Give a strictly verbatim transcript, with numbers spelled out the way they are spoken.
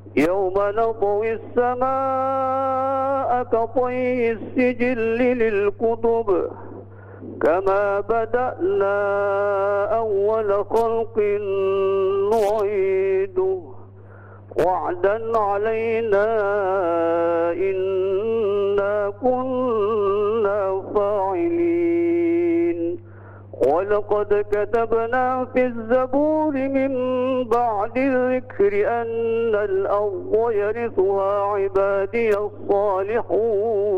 يوم نطوي السماء كطي السجل للكتب كما بدأنا أول خلق نعيده وعدا علينا إنا كنا فاعلين. ولقد كتبنا في الزبور من بعد الذكر أن الأرض يرثها عبادي الصالحون